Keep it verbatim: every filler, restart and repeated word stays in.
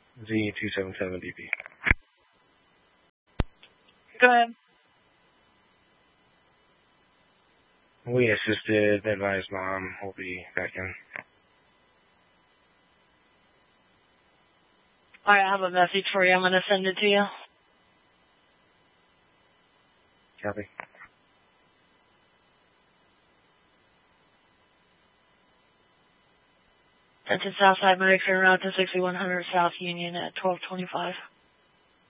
Z two seven seven D P. Go ahead. We assisted, advised mom, will be back in. Alright, I have a message for you. I'm going to send it to you. Copy. That's in Southside Medicare Route to sixty-one hundred South Union at twelve twenty-five.